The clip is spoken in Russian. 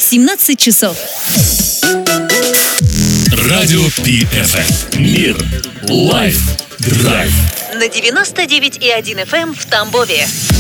17 часов. Радио PFM. Мир. Лайф. Драйв. На 99,1 FM в Тамбове.